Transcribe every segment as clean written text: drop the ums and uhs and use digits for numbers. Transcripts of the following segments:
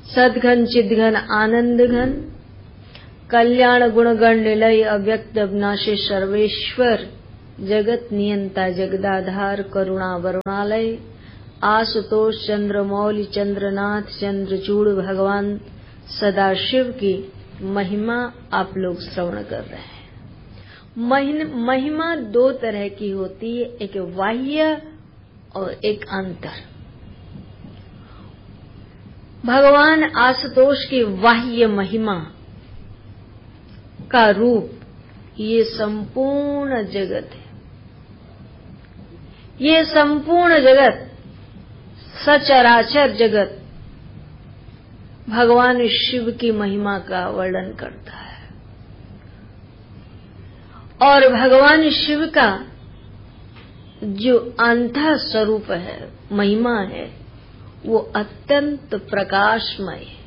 सद्घन चिद्घन आनंद घन, कल्याण गुणगण निलय अव्यक्त अविनाशी सर्वेश्वर, जगत नियंता जगदाधार करुणा वरुणालय, आशुतोष चंद्र मौलि चंद्रनाथ चंद्रचूड़ भगवान सदाशिव की महिमा आप लोग श्रवण कर रहे हैं। महिमा दो तरह की होती है, एक बाह्य और एक अंतर। भगवान आशुतोष की बाह्य महिमा का रूप ये संपूर्ण जगत है। ये संपूर्ण जगत, सचराचर जगत भगवान शिव की महिमा का वर्णन करता है। और भगवान शिव का जो अंतः स्वरूप है, महिमा है, वो अत्यंत प्रकाशमय है।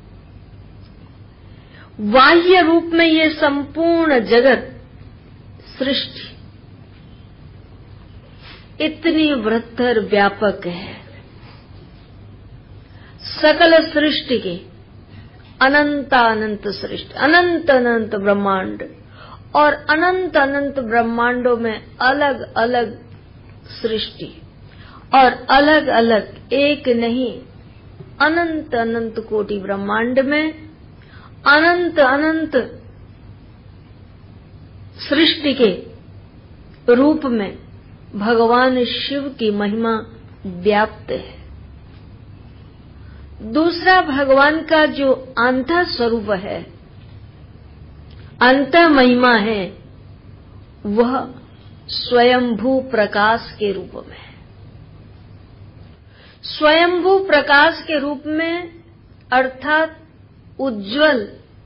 बाह्य रूप में ये संपूर्ण जगत सृष्टि इतनी वृहत्तर व्यापक है। सकल सृष्टि के अनंत सृष्टि, अनंत अनंत ब्रह्मांड, और अनंत अनंत ब्रह्मांडों में अलग अलग सृष्टि, और अलग अलग एक नहीं अनंत अनंत कोटि ब्रह्मांड में अनंत अनंत सृष्टि के रूप में भगवान शिव की महिमा व्याप्त है। दूसरा, भगवान का जो अंतः स्वरूप है, अंतः महिमा है, वह स्वयंभू प्रकाश के रूप में है। स्वयंभू प्रकाश के रूप में अर्थात उज्ज्वल,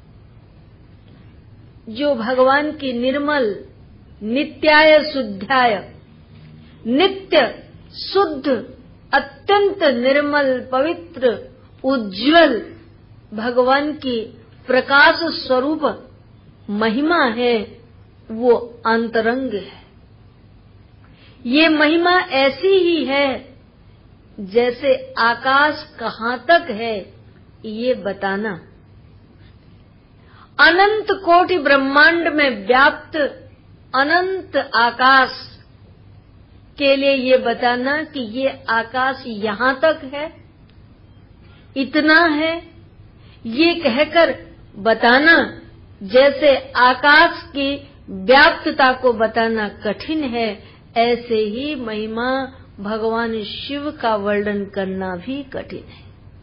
जो भगवान की निर्मल नित्याय शुद्धाय, नित्य शुद्ध अत्यंत निर्मल पवित्र उज्ज्वल भगवान की प्रकाश स्वरूप महिमा है, वो अंतरंग है। ये महिमा ऐसी ही है जैसे आकाश कहाँ तक है ये बताना, अनंत कोटि ब्रह्मांड में व्याप्त अनंत आकाश के लिए ये बताना कि ये आकाश यहाँ तक है, इतना है, ये कहकर बताना जैसे आकाश की व्याप्तता को बताना कठिन है, ऐसे ही महिमा भगवान शिव का वर्णन करना भी कठिन है।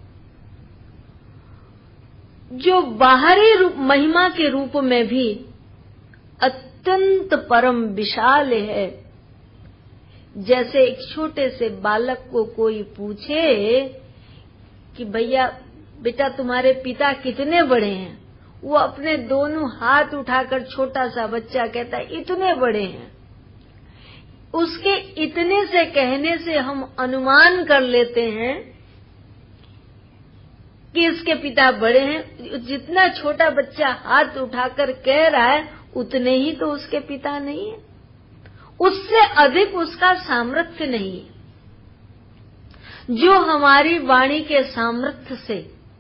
जो बाहरी रूप महिमा के रूप में भी अत्यंत परम विशाल है। जैसे एक छोटे से बालक को कोई पूछे कि भैया बेटा तुम्हारे पिता कितने बड़े हैं, वो अपने दोनों हाथ उठाकर छोटा सा बच्चा कहता है इतने बड़े हैं। उसके इतने से कहने से हम अनुमान कर लेते हैं कि इसके पिता बड़े हैं। जितना छोटा बच्चा हाथ उठाकर कह रहा है उतने ही तो उसके पिता नहीं है, उससे अधिक उसका सामर्थ्य नहीं है। जो हमारी वाणी के सामर्थ्य से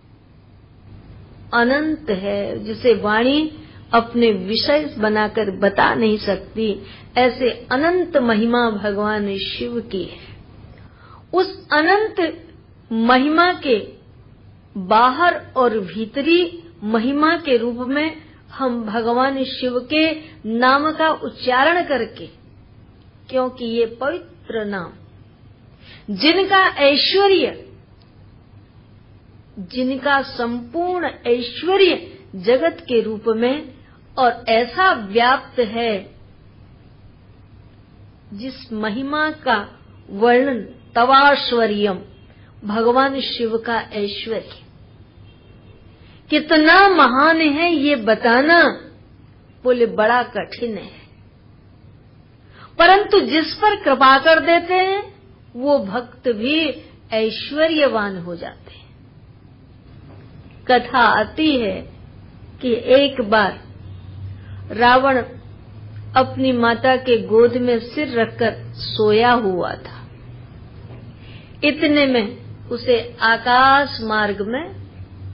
अनंत है, जिसे वाणी अपने विषय बनाकर बता नहीं सकती, ऐसे अनंत महिमा भगवान शिव की है। उस अनंत महिमा के बाहर और भीतरी महिमा के रूप में हम भगवान शिव के नाम का उच्चारण करके, क्योंकि ये पवित्र नाम जिनका ऐश्वर्य, जिनका संपूर्ण ऐश्वर्य जगत के रूप में और ऐसा व्याप्त है, जिस महिमा का वर्णन तवाश्वर्यम, भगवान शिव का ऐश्वर्य कितना महान है ये बताना बोले बड़ा कठिन है। परंतु जिस पर कृपा कर देते हैं वो भक्त भी ऐश्वर्यवान हो जाते हैं। कथा आती है कि एक बार रावण अपनी माता के गोद में सिर रखकर सोया हुआ था। इतने में उसे आकाश मार्ग में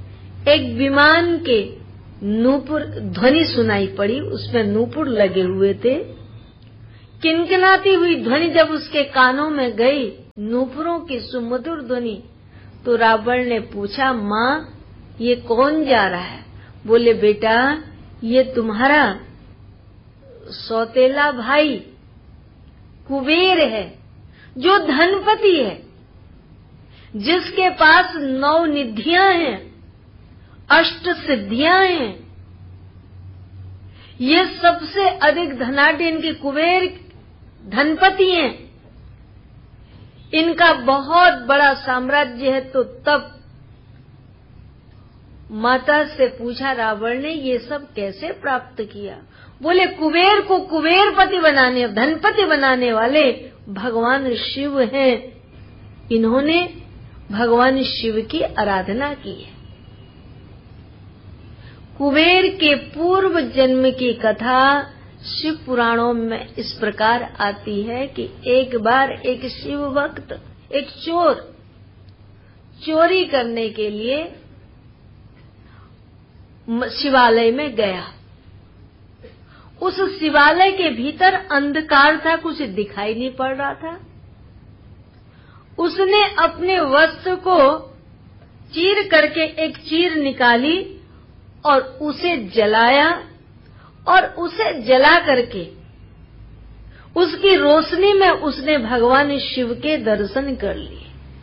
एक विमान के नूपुर ध्वनि सुनाई पड़ी, उसमें नूपुर लगे हुए थे। किनकिनाती हुई ध्वनि जब उसके कानों में गई, नूपुरों की सुमधुर ध्वनि, तो रावण ने पूछा, माँ ये कौन जा रहा है? बोले, बेटा ये तुम्हारा सौतेला भाई कुबेर है, जो धनपति है, जिसके पास 9 निधियां हैं, 8 सिद्धियां हैं। ये सबसे अधिक धनाढ्य इनके कुबेर धनपति हैं। इनका बहुत बड़ा साम्राज्य है। तो तब माता से पूछा रावण ने, ये सब कैसे प्राप्त किया? बोले, कुबेर को कुबेरपति बनाने, धनपति बनाने वाले भगवान शिव हैं। इन्होंने भगवान शिव की आराधना की है। कुबेर के पूर्व जन्म की कथा शिव पुराणों में इस प्रकार आती है कि एक बार एक शिव भक्त, एक चोर, चोरी करने के लिए शिवालय में गया। उस शिवालय के भीतर अंधकार था, कुछ दिखाई नहीं पड़ रहा था। उसने अपने वस्त्र को चीर करके एक चीर निकाली और उसे जलाया, और उसे जला करके उसकी रोशनी में उसने भगवान शिव के दर्शन कर लिए।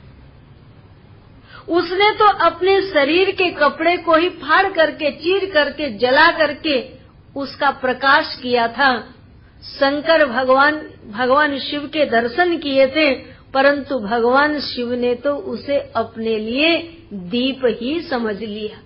उसने तो अपने शरीर के कपड़े को ही फाड़ करके, चीर करके, जला करके उसका प्रकाश किया था। शंकर भगवान शिव के दर्शन किए थे, परंतु भगवान शिव ने तो उसे अपने लिए दीप ही समझ लिया।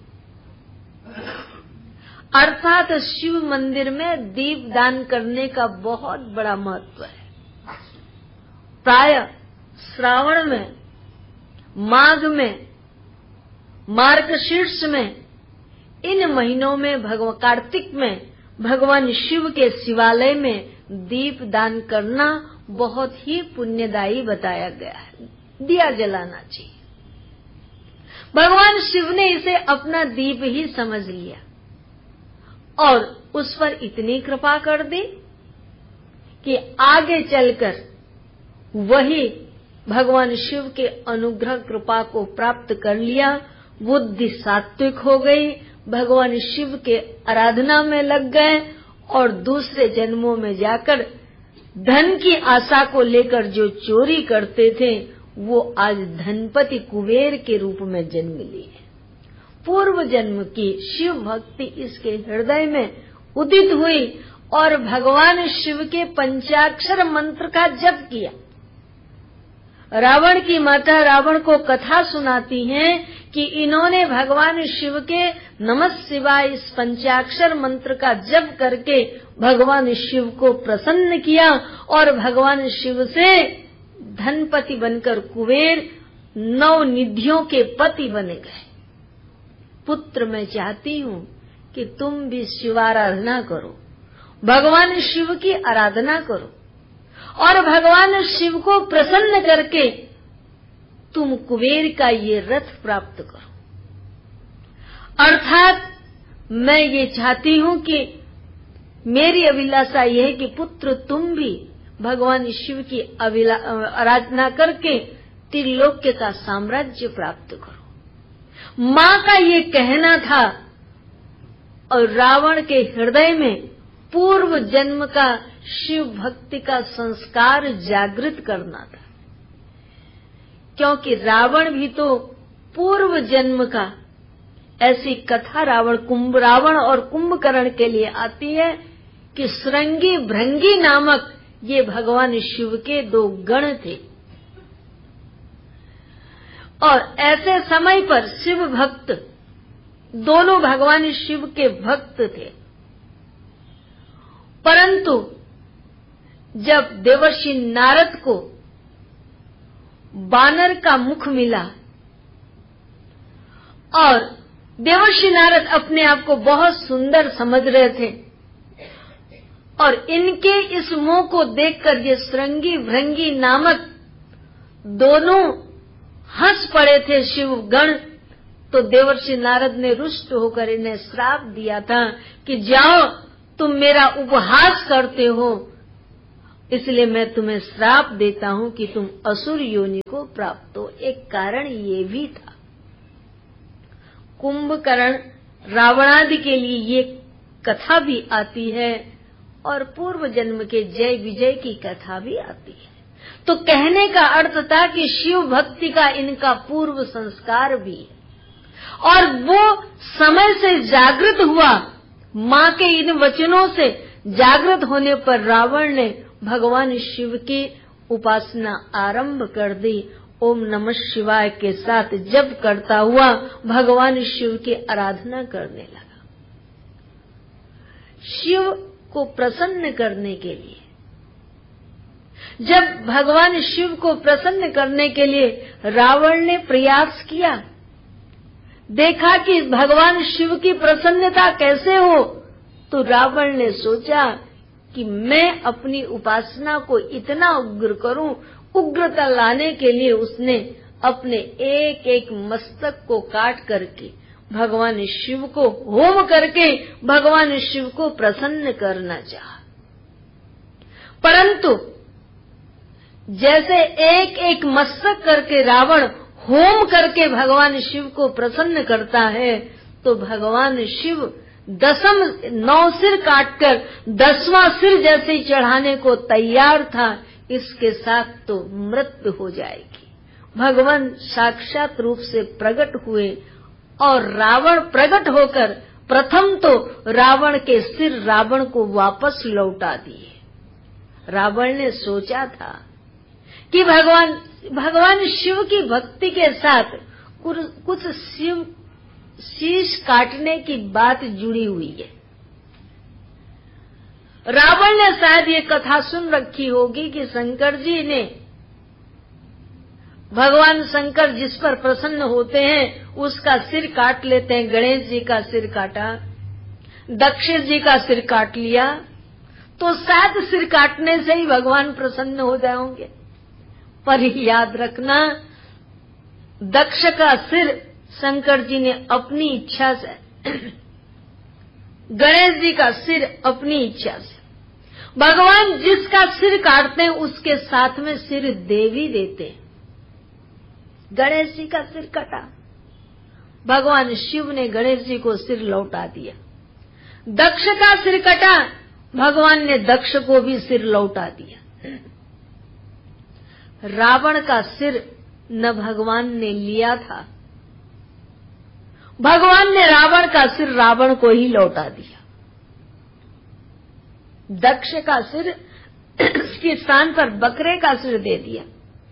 अर्थात शिव मंदिर में दीप दान करने का बहुत बड़ा महत्व है। प्राय श्रावण में, माघ में, मार्गशीर्ष में, इन महीनों में, कार्तिक में भगवान शिव के शिवालय में दीप दान करना बहुत ही पुण्यदायी बताया गया है। दिया जलाना चाहिए। भगवान शिव ने इसे अपना दीप ही समझ लिया और उस पर इतनी कृपा कर दी कि आगे चलकर वही भगवान शिव के अनुग्रह कृपा को प्राप्त कर लिया। बुद्धि सात्विक हो गई, भगवान शिव के आराधना में लग गए और दूसरे जन्मों में जाकर धन की आशा को लेकर जो चोरी करते थे, वो आज धनपति कुबेर के रूप में जन्म लिए। पूर्व जन्म की शिव भक्ति इसके हृदय में उदित हुई और भगवान शिव के पंचाक्षर मंत्र का जप किया। रावण की माता रावण को कथा सुनाती हैं कि इन्होंने भगवान शिव के नमः शिवाय इस पंचाक्षर मंत्र का जप करके भगवान शिव को प्रसन्न किया और भगवान शिव से धनपति बनकर कुबेर 9 निधियों के पति बने गए। पुत्र, मैं चाहती हूँ कि तुम भी शिवाराधना करो, भगवान शिव की आराधना करो और भगवान शिव को प्रसन्न करके तुम कुबेर का ये रथ प्राप्त करो। अर्थात मैं ये चाहती हूँ कि मेरी अभिलाषा ये है कि पुत्र तुम भी भगवान शिव की आराधना करके त्रिलोक्य का साम्राज्य प्राप्त करो। माँ का ये कहना था और रावण के हृदय में पूर्व जन्म का शिव भक्ति का संस्कार जागृत करना था, क्योंकि रावण भी तो पूर्व जन्म का, ऐसी कथा रावण और कुंभकर्ण के लिए आती है कि श्रृंगी भृंगी नामक ये भगवान शिव के 2 गण थे और ऐसे समय पर शिव भक्त दोनों भगवान शिव के भक्त थे। परंतु जब देवर्षि नारद को बानर का मुख मिला और देवर्षि नारद अपने आप को बहुत सुंदर समझ रहे थे और इनके इस मुंह को देखकर ये श्रृंगी भृंगी नामक दोनों हंस पड़े थे शिवगण, तो देवर्षि नारद ने रुष्ट होकर इन्हें श्राप दिया था कि जाओ, तुम मेरा उपहास करते हो, इसलिए मैं तुम्हें श्राप देता हूं कि तुम असुर योनि को प्राप्त हो। एक कारण ये भी था। कुंभकर्ण रावणादि के लिए ये कथा भी आती है और पूर्व जन्म के जय विजय की कथा भी आती है। तो कहने का अर्थ था कि शिव भक्ति का इनका पूर्व संस्कार भी है और वो समय से जागृत हुआ। मां के इन वचनों से जागृत होने पर रावण ने भगवान शिव की उपासना आरंभ कर दी। ओम नमः शिवाय के साथ जप करता हुआ भगवान शिव की आराधना करने लगा। शिव को प्रसन्न करने के लिए, जब भगवान शिव को प्रसन्न करने के लिए रावण ने प्रयास किया, देखा कि भगवान शिव की प्रसन्नता कैसे हो, तो रावण ने सोचा कि मैं अपनी उपासना को इतना उग्र करूं। उग्रता लाने के लिए उसने अपने एक एक मस्तक को काट करके भगवान शिव को होम करके भगवान शिव को प्रसन्न करना चाहा। परंतु जैसे एक एक मस्तक करके रावण होम करके भगवान शिव को प्रसन्न करता है, तो भगवान शिव 9 सिर काटकर 10वां सिर जैसे ही चढ़ाने को तैयार था, इसके साथ तो मृत्यु हो जाएगी। भगवान साक्षात रूप से प्रकट हुए और रावण प्रकट होकर प्रथम तो रावण के सिर रावण को वापस लौटा दिए। रावण ने सोचा था कि भगवान शिव की भक्ति के साथ कुछ शीश काटने की बात जुड़ी हुई है। रावण ने शायद ये कथा सुन रखी होगी कि शंकर जी ने, भगवान शंकर जिस पर प्रसन्न होते हैं उसका सिर काट लेते हैं। गणेश जी का सिर काटा, दक्ष जी का सिर काट लिया, तो शायद सिर काटने से ही भगवान प्रसन्न हो जाएंगे। पर याद रखना, दक्ष का सिर शंकर जी ने अपनी इच्छा से, गणेश जी का सिर अपनी इच्छा से, भगवान जिसका सिर काटते हैं उसके साथ में सिर दे भी देते हैं। गणेश जी का सिर कटा, भगवान शिव ने गणेश जी को सिर लौटा दिया। दक्ष का सिर कटा, भगवान ने दक्ष को भी सिर लौटा दिया। रावण का सिर न भगवान ने लिया था, भगवान ने रावण का सिर रावण को ही लौटा दिया। दक्ष का सिर के स्थान पर बकरे का सिर दे दिया,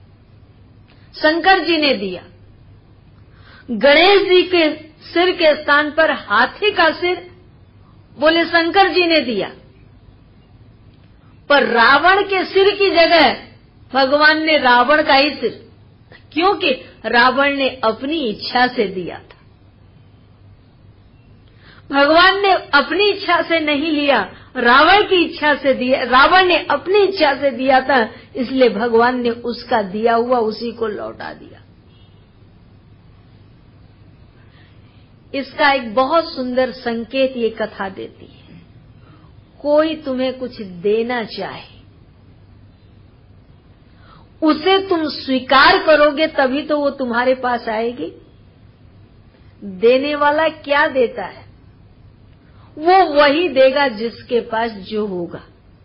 शंकर जी ने दिया। गणेश जी के सिर के स्थान पर हाथी का सिर बोले शंकर जी ने दिया। पर रावण के सिर की जगह भगवान ने रावण का ही सिर, क्योंकि रावण ने अपनी इच्छा से दिया था। भगवान ने अपनी इच्छा से नहीं लिया, रावण की इच्छा से दिया। रावण ने अपनी इच्छा से दिया था, इसलिए भगवान ने उसका दिया हुआ उसी को लौटा दिया। इसका एक बहुत सुंदर संकेत ये कथा देती है। कोई तुम्हें कुछ देना चाहे, उसे तुम स्वीकार करोगे तभी तो वो तुम्हारे पास आएगी। देने वाला क्या देता है? वो वही देगा जिसके पास जो होगा।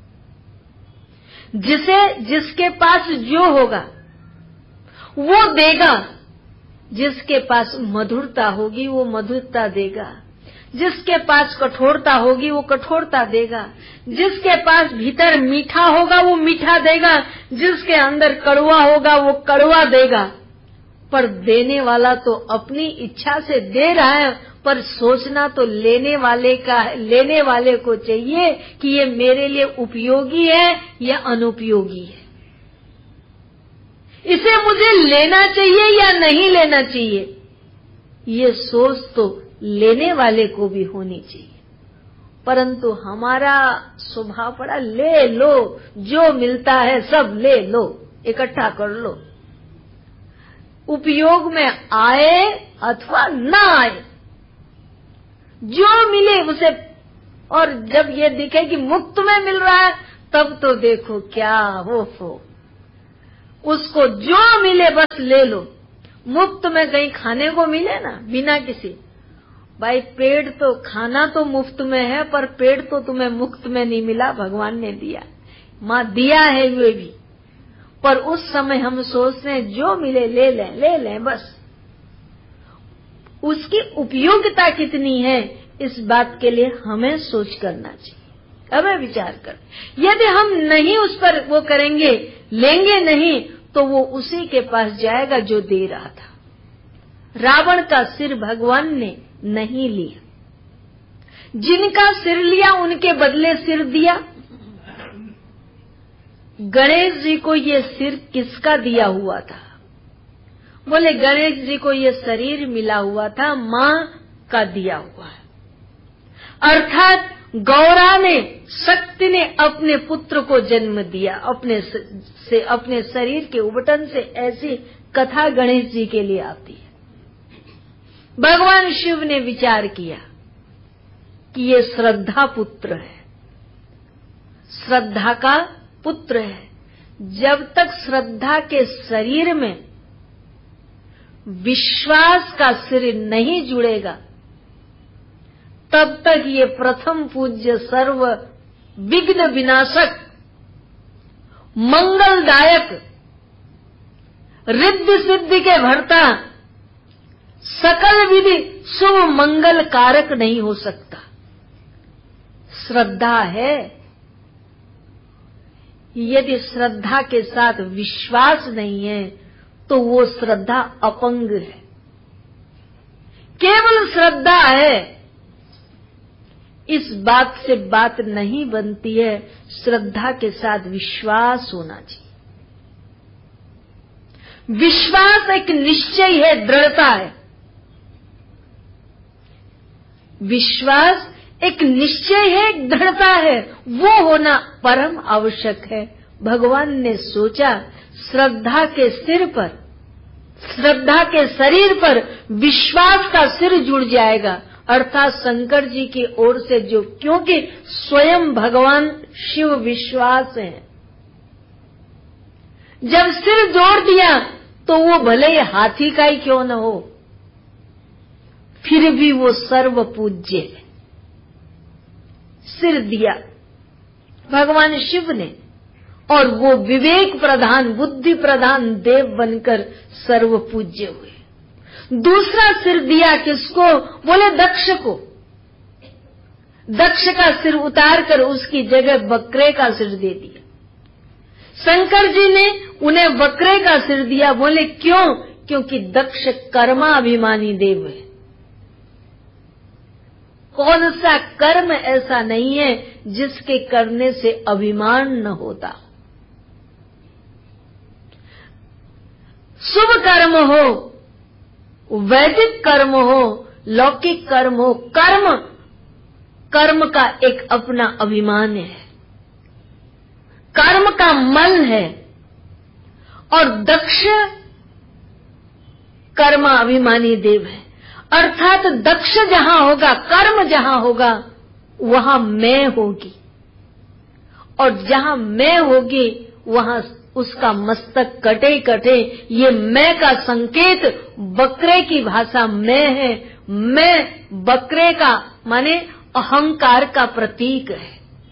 जिसके पास जो होगा वो देगा। जिसके पास मधुरता होगी वो मधुरता देगा, जिसके पास कठोरता होगी वो कठोरता देगा, जिसके पास भीतर मीठा होगा वो मीठा देगा, जिसके अंदर कड़वा होगा वो कड़वा देगा। पर देने वाला तो अपनी इच्छा से दे रहा है, पर सोचना तो लेने वाले को चाहिए कि ये मेरे लिए उपयोगी है या अनुपयोगी है, इसे मुझे लेना चाहिए या नहीं लेना चाहिए। ये सोच तो लेने वाले को भी होनी चाहिए। परंतु हमारा स्वभाव पड़ा ले लो, जो मिलता है सब ले लो, इकट्ठा कर लो। उपयोग में आए अथवा न आए, जो मिले उसे। और जब ये दिखे कि मुफ्त में मिल रहा है तब तो देखो क्या हो, उसको जो मिले बस ले लो। मुफ्त में कहीं खाने को मिले ना, बिना किसी, भाई पेट तो, खाना तो मुफ्त में है पर पेट तो तुम्हें मुफ्त में नहीं मिला, भगवान ने दिया, माँ दिया है वे भी। पर उस समय हम सोचते हैं जो मिले ले लें बस। उसकी उपयोगिता कितनी है इस बात के लिए हमें सोच करना चाहिए, हमें विचार कर। यदि हम नहीं उस पर वो करेंगे, लेंगे नहीं, तो वो उसी के पास जाएगा जो दे रहा था। रावण का सिर भगवान ने नहीं लिया, जिनका सिर लिया उनके बदले सिर दिया। गणेश जी को ये सिर किसका दिया हुआ था? बोले गणेश जी को ये शरीर मिला हुआ था, मां का दिया हुआ है। अर्थात गौरा ने, शक्ति ने अपने पुत्र को जन्म दिया अपने शरीर के उबटन से। ऐसी कथा गणेश जी के लिए आती है। भगवान शिव ने विचार किया कि ये श्रद्धा पुत्र है, श्रद्धा का पुत्र है। जब तक श्रद्धा के शरीर में विश्वास का सिर नहीं जुड़ेगा, तब तक ये प्रथम पूज्य, सर्व विघ्न विनाशक, मंगलदायक, रिद्धि सिद्धि के भरता, सकल विधि शुभ मंगल कारक नहीं हो सकता। श्रद्धा है, यदि श्रद्धा के साथ विश्वास नहीं है तो वो श्रद्धा अपंग है। केवल श्रद्धा है, इस बात से बात नहीं बनती है। श्रद्धा के साथ विश्वास होना चाहिए। विश्वास एक निश्चय है, दृढ़ता है। विश्वास एक निश्चय है, एक दृढ़ता है, वो होना परम आवश्यक है। भगवान ने सोचा श्रद्धा के सिर पर, श्रद्धा के शरीर पर विश्वास का सिर जुड़ जाएगा। अर्थात शंकर जी की ओर से जो, क्योंकि स्वयं भगवान शिव विश्वास है, जब सिर जोड़ दिया तो वो भले ही हाथी का ही क्यों न हो, फिर भी वो सर्व पूज्य है। सिर दिया भगवान शिव ने, और वो विवेक प्रधान, बुद्धि प्रधान देव बनकर सर्व पूज्य हुए। दूसरा सिर दिया किसको? बोले दक्ष को। दक्ष का सिर उतार कर उसकी जगह बकरे का सिर दे दिया। शंकर जी ने उन्हें बकरे का सिर दिया। बोले क्यों? क्योंकि दक्ष कर्माभिमानी देव है। कौन सा कर्म ऐसा नहीं है जिसके करने से अभिमान न होता? शुभ कर्म हो, वैदिक कर्म हो, लौकिक कर्म हो, कर्म का एक अपना अभिमान है, कर्म का मन है। और दक्ष कर्माभिमानी देव है। अर्थात दक्ष जहां होगा, कर्म जहां होगा, वहां मैं होगी, और जहां मैं होगी वहां उसका मस्तक कटे कटे। ये मैं का संकेत बकरे की भाषा मैं है। मैं बकरे का माने अहंकार का प्रतीक है।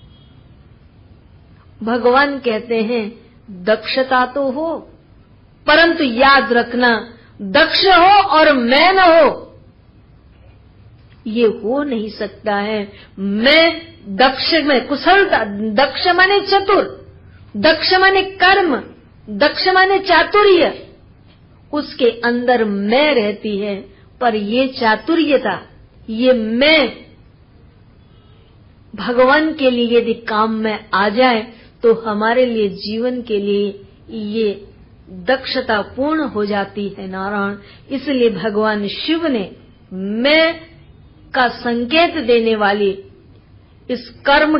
भगवान कहते हैं दक्षता तो हो, परंतु याद रखना दक्ष हो और मैं न हो, ये हो नहीं सकता है। मैं दक्ष में कुशलता, दक्ष माने चतुर, दक्ष माने कर्म, दक्ष माने चातुर्य, उसके अंदर मैं रहती है। पर ये चातुर्यता, ये मैं भगवान के लिए यदि काम में आ जाए तो हमारे लिए, जीवन के लिए ये दक्षता पूर्ण हो जाती है। नारायण, इसलिए भगवान शिव ने मैं का संकेत देने वाली इस कर्म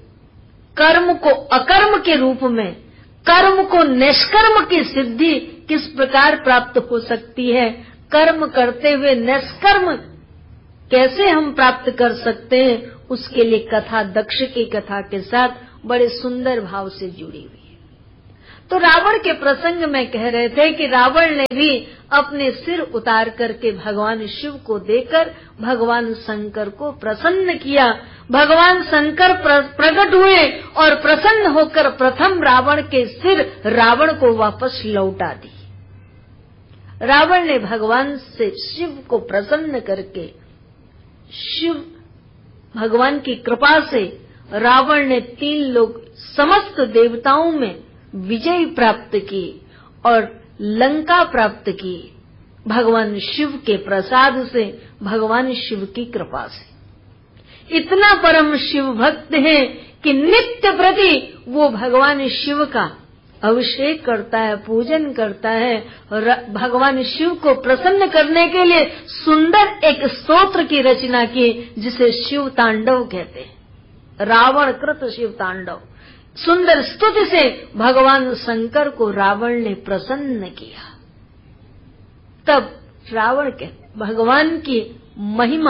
को अकर्म के रूप में, कर्म को निष्कर्म की सिद्धि किस प्रकार प्राप्त हो सकती है, कर्म करते हुए निष्कर्म कैसे हम प्राप्त कर सकते हैं, उसके लिए कथा दक्ष की कथा के साथ बड़े सुंदर भाव से जुड़ी हुई है। तो रावण के प्रसंग में कह रहे थे कि रावण ने भी अपने सिर उतार करके भगवान शिव को देकर भगवान शंकर को प्रसन्न किया। भगवान शंकर प्रकट हुए और प्रसन्न होकर प्रथम रावण के सिर रावण को वापस लौटा दी। रावण ने भगवान से शिव को प्रसन्न करके, शिव भगवान की कृपा से रावण ने 3 लोग समस्त देवताओं में विजय प्राप्त की और लंका प्राप्त की भगवान शिव के प्रसाद से, भगवान शिव की कृपा से। इतना परम शिव भक्त है कि नित्य प्रति वो भगवान शिव का अभिषेक करता है, पूजन करता है और भगवान शिव को प्रसन्न करने के लिए सुंदर एक स्तोत्र की रचना की जिसे शिव तांडव कहते हैं। रावण कृत शिव तांडव, सुंदर स्तुति से भगवान शंकर को रावण ने प्रसन्न किया। तब रावण के भगवान की महिमा,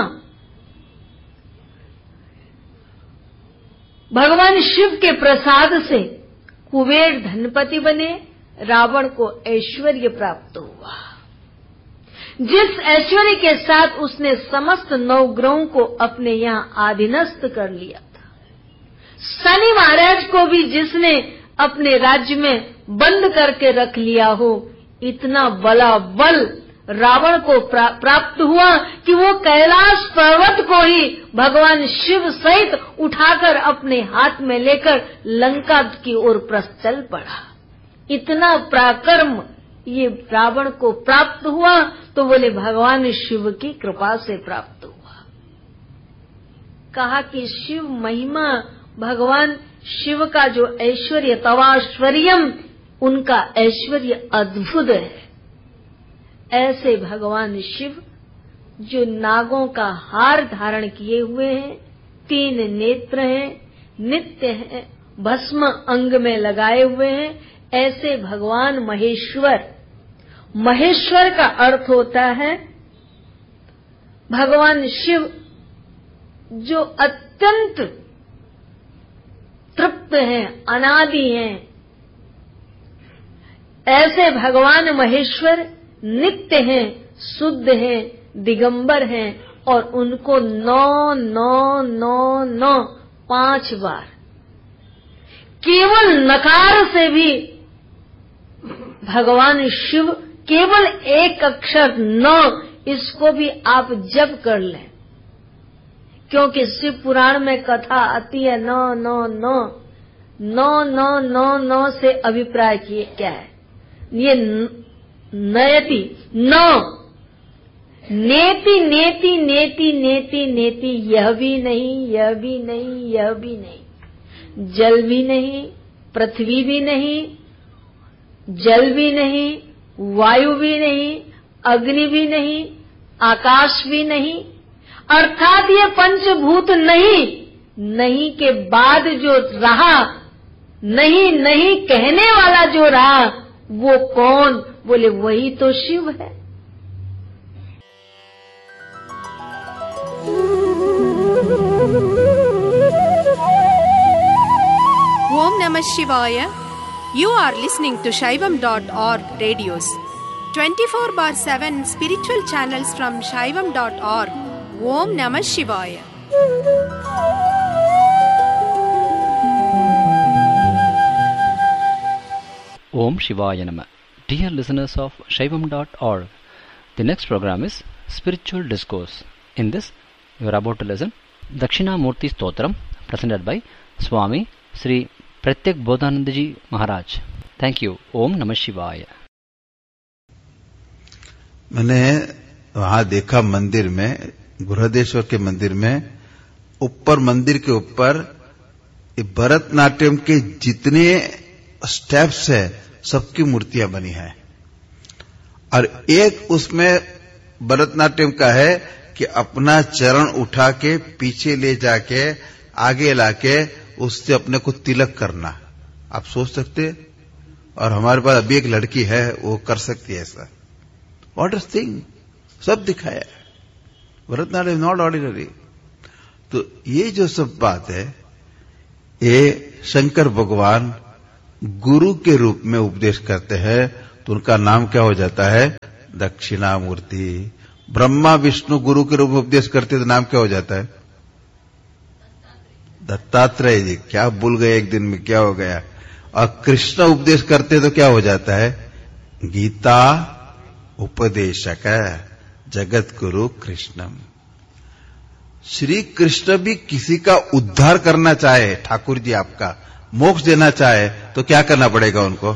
भगवान शिव के प्रसाद से कुबेर धनपति बने, रावण को ऐश्वर्य प्राप्त हुआ। जिस ऐश्वर्य के साथ उसने समस्त 9 ग्रहों को अपने यहाँ आधीनस्थ कर लिया था। शनि महाराज को भी जिसने अपने राज्य में बंद करके रख लिया हो, इतना बड़ा बल रावण को प्राप्त हुआ कि वो कैलाश पर्वत को ही भगवान शिव सहित उठाकर अपने हाथ में लेकर लंका की ओर चल पड़ा। इतना पराक्रम ये रावण को प्राप्त हुआ तो बोले भगवान शिव की कृपा से प्राप्त हुआ। कहा कि शिव महिमा, भगवान शिव का जो ऐश्वर्य, तवाश्वर्यम, उनका ऐश्वर्य अद्भुत है। ऐसे भगवान शिव जो नागों का हार धारण किए हुए हैं, 3 नेत्र हैं, नित्य हैं, भस्म अंग में लगाए हुए हैं, ऐसे भगवान महेश्वर। महेश्वर का अर्थ होता है भगवान शिव जो अत्यंत तृप्त हैं, अनादि हैं। ऐसे भगवान महेश्वर नित्य हैं, शुद्ध हैं, दिगंबर हैं और उनको 9, 9, 9, 9 5 बार केवल नकार से भी भगवान शिव केवल एक अक्षर 9, इसको भी आप जप कर लें, क्योंकि शिव पुराण में कथा आती है 9, 9, 9, 9, 9, 9, 9 से अभिप्राय क्या है? ये नयति 9, नेति नेति नेति नेति नेति, यह भी नहीं, यह भी नहीं, यह भी नहीं, जल भी नहीं, पृथ्वी भी नहीं, जल भी नहीं, वायु भी नहीं, अग्नि भी नहीं, आकाश भी नहीं, अर्थात ये पंचभूत नहीं। नहीं के बाद जो रहा, नहीं नहीं कहने वाला जो रहा, वो कौन? बोले वही तो शिव है। Om Namah Shivaya. You are listening to Shaivam.org radios. 24/7 spiritual channels from Shaivam.org. Om Namah Shivaya. Om Shivaya Namah. Dear listeners of Shaivam.org, the next program is Spiritual Discourse. In this, you are about to listen Dakshinamurti Stotram, presented by Swami Sri Pratyak Bodhanandaji Maharaj. Thank you. Om Namah Shivaya. मैंने वहां देखा मंदिर में, बृहदेश्वर के मंदिर में, ऊपर मंदिर के ऊपर भरतनाट्यम के जितने स्टेप्स है सबकी मूर्तियां बनी है। और एक उसमें भरतनाट्यम का है कि अपना चरण उठा के पीछे ले जाके आगे लाके उससे अपने को तिलक करना। आप सोच सकते और हमारे पास अभी एक लड़की है, वो कर सकती है ऐसा। व्हाट इज थिंग, सब दिखाया है। Bharatanatyam not ordinary. तो ये जो सब बात है, ये शंकर भगवान गुरु के रूप में उपदेश करते हैं, तो उनका नाम क्या हो जाता है? दक्षिणामूर्ति। ब्रह्मा विष्णु गुरु के रूप में उपदेश करते तो नाम क्या हो जाता है? दत्तात्रेय जी। क्या भूल गए एक दिन में, क्या हो गया? और कृष्ण उपदेश करते तो क्या हो जाता है? गीता उपदेशक जगत गुरु कृष्णम। श्री कृष्ण भी किसी का उद्धार करना चाहे, ठाकुर जी आपका मोक्ष देना चाहे, तो क्या करना पड़ेगा उनको?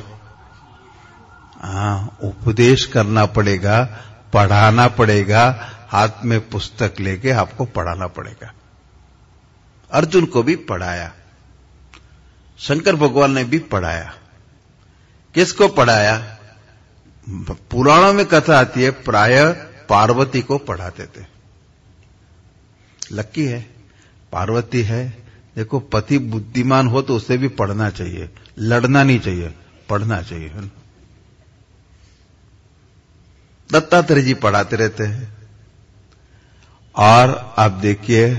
उपदेश करना पड़ेगा, पढ़ाना पड़ेगा, हाथ में पुस्तक लेके आपको पढ़ाना पड़ेगा। अर्जुन को भी पढ़ाया, शंकर भगवान ने भी पढ़ाया। किसको पढ़ाया? पुराणों में कथा आती है, प्राय पार्वती को पढ़ाते थे। लकी है, पार्वती है। देखो, पति बुद्धिमान हो तो उसे भी पढ़ना चाहिए, लड़ना नहीं चाहिए, पढ़ना चाहिए। दत्तात्रेय जी पढ़ाते रहते हैं। और आप देखिए,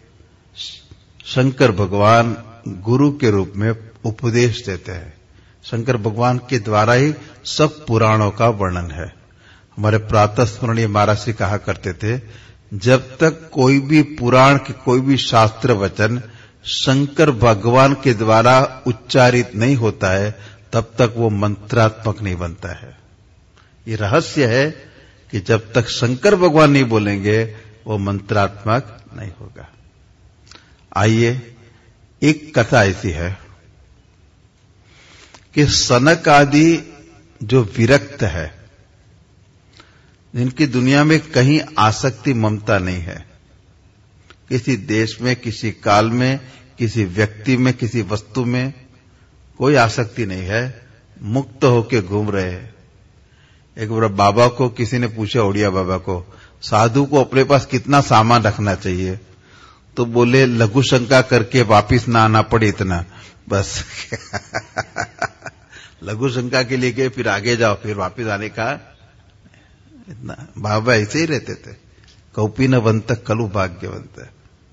शंकर भगवान गुरु के रूप में उपदेश देते हैं। शंकर भगवान के द्वारा ही सब पुराणों का वर्णन है। हमारे प्रातः स्मरणीय महाराज श्री कहा करते थे, जब तक कोई भी पुराण की कोई भी शास्त्र वचन शंकर भगवान के द्वारा उच्चारित नहीं होता है, तब तक वो मंत्रात्मक नहीं बनता है। ये रहस्य है कि जब तक शंकर भगवान नहीं बोलेंगे, वो मंत्रात्मक नहीं होगा। आइए, एक कथा ऐसी है कि सनक आदि जो विरक्त है, जिनकी दुनिया में कहीं आसक्ति ममता नहीं है, किसी देश में, किसी काल में, किसी व्यक्ति में, किसी वस्तु में कोई आसक्ति नहीं है, मुक्त होके घूम रहे हैं। एक बार बाबा को किसी ने पूछा, ओडिया बाबा को, साधु को अपने पास कितना सामान रखना चाहिए? तो बोले, लघु शंका करके वापिस ना आना पड़े इतना, बस। लघु शंका के लिए गए, फिर आगे जाओ, फिर वापिस आने का इतना। बाबा ऐसे ही रहते थे, कौपीनवंत कलु भाग्यवंत।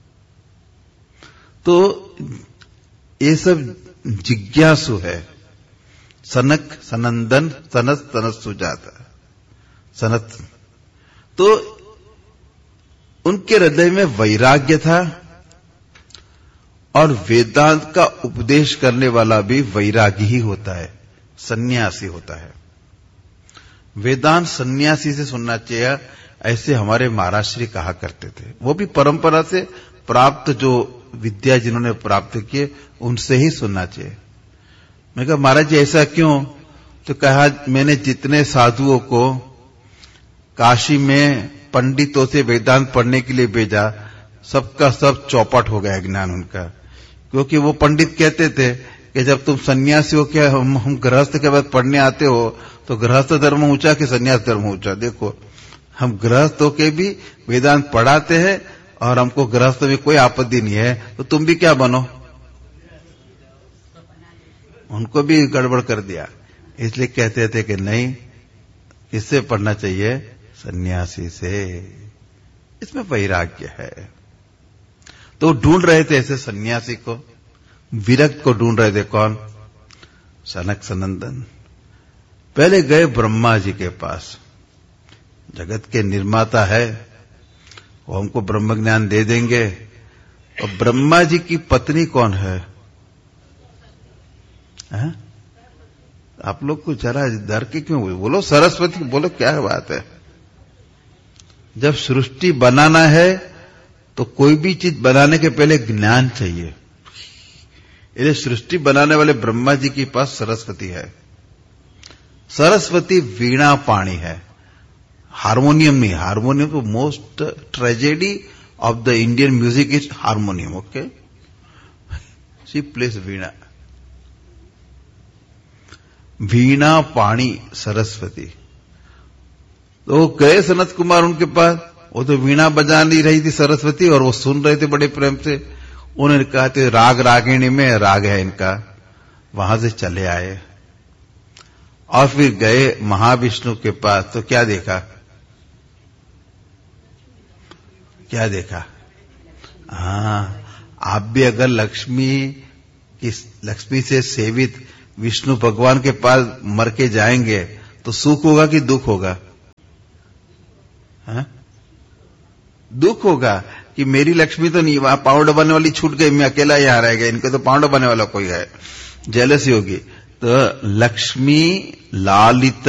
तो ये सब जिज्ञासु है। सनक सनंदन सनत सनत सुजाता सनत। तो उनके हृदय में वैराग्य था, और वेदांत का उपदेश करने वाला भी वैरागी ही होता है, सन्यासी होता है। वेदांत सन्यासी से सुनना चाहिए, ऐसे हमारे महाराज श्री कहा करते थे। वो भी परंपरा से प्राप्त जो विद्या जिन्होंने प्राप्त किए, उनसे ही सुनना चाहिए। मैं कहा, महाराज जी ऐसा क्यों? तो कहा, मैंने जितने साधुओं को काशी में पंडितों से वेदांत पढ़ने के लिए भेजा, सबका सब चौपट हो गया ज्ञान उनका। क्योंकि वो पंडित कहते थे कि जब तुम सन्यासी हो क्या हम गृहस्थ के बाद पढ़ने आते हो, तो गृहस्थ धर्म ऊंचा कि सन्यास धर्म ऊंचा? देखो, हम गृहस्थ होके भी वेदांत पढ़ाते हैं, और हमको गृहस्थ में कोई आपत्ति नहीं है, तो तुम भी क्या बनो? उनको भी गड़बड़ कर दिया। इसलिए कहते थे कि नहीं, इससे पढ़ना चाहिए, सन्यासी से। इसमें वैराग्य है। तो ढूंढ रहे थे ऐसे सन्यासी को, विरक्त को ढूंढ रहे थे। कौन? सनक सनंदन। पहले गए ब्रह्मा जी के पास, जगत के निर्माता है, वो हमको ब्रह्म ज्ञान दे देंगे। और ब्रह्मा जी की पत्नी कौन है? आप लोग को जरा डर के क्यों बोलो? सरस्वती बोलो, क्या बात है? जब सृष्टि बनाना है तो कोई भी चीज बनाने के पहले ज्ञान चाहिए। इसलिए सृष्टि बनाने वाले ब्रह्मा जी के पास सरस्वती है। सरस्वती वीणा पाणी है, हारमोनियम नहीं। हारमोनियम तो most tragedy of the Indian music is harmonium. Okay, she place वीणा। वीणा पाणी सरस्वती। तो गए सनत कुमार उनके पास, वो तो वीणा बजा नहीं रही थी सरस्वती, और वो सुन रहे थे बड़े प्रेम से। उन्होंने कहा थे, राग रागिणी में राग है इनका। वहां से चले आए। और फिर गए महाविष्णु के पास तो क्या देखा? क्या देखा? आप भी अगर लक्ष्मी से सेवित विष्णु भगवान के पास मर के जाएंगे तो सुख होगा कि दुख होगा? दुख होगा कि मेरी लक्ष्मी तो नहीं, वहां पांव दबाने वाली छूट गई, मैं अकेला यहां रह गया, इनको तो पांव दबाने वाला कोई है, जेलसी होगी। तो लक्ष्मी लालित